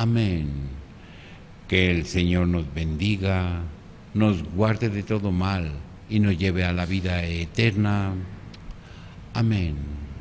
Amén. Que el Señor nos bendiga, nos guarde de todo mal y nos lleve a la vida eterna. Amén.